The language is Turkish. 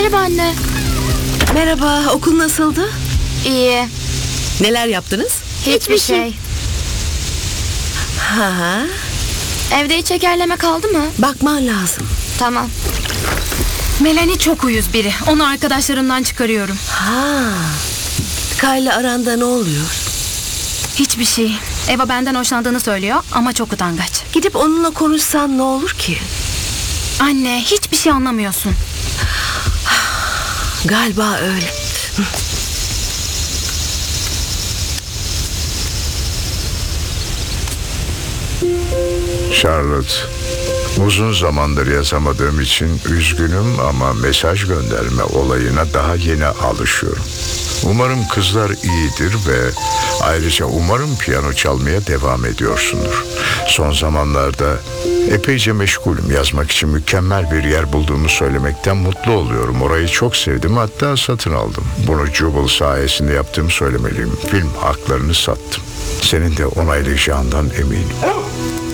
Merhaba anne. Merhaba, okul nasıldı? İyi. Neler yaptınız? Hiçbir şey. Ha, Evde hiç şekerleme kaldı mı? bakman lazım. Tamam. Melanie çok uyuz biri. Onu arkadaşlarımdan çıkarıyorum. Ha, Kayla aranda ne oluyor? Hiçbir şey. Eva benden hoşlandığını söylüyor ama çok utangaç. Gidip onunla konuşsan ne olur ki? Anne, hiçbir şey anlamıyorsun. Galiba öyle. Charlotte, uzun zamandır yazamadığım için üzgünüm ama mesaj gönderme olayına daha yeni alışıyorum. Umarım kızlar iyidir ve ayrıca umarım piyano çalmaya devam ediyorsundur. Son zamanlarda epeyce meşgulüm. Yazmak için mükemmel bir yer bulduğumu söylemekten mutlu oluyorum. Orayı çok sevdim, hatta satın aldım. Bunu Jubal sayesinde yaptığımı söylemeliyim. Film haklarını sattım. Senin de onaylayacağından eminim.